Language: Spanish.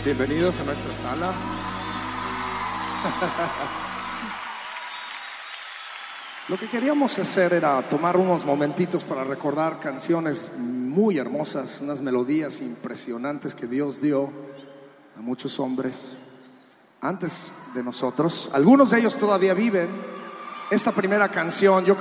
Bienvenidos a nuestra sala. Lo que queríamos hacer era tomar unos momentitos para recordar canciones muy hermosas, unas melodías impresionantes que Dios dio a muchos hombres antes de nosotros. Algunos de ellos todavía viven. Esta primera canción, yo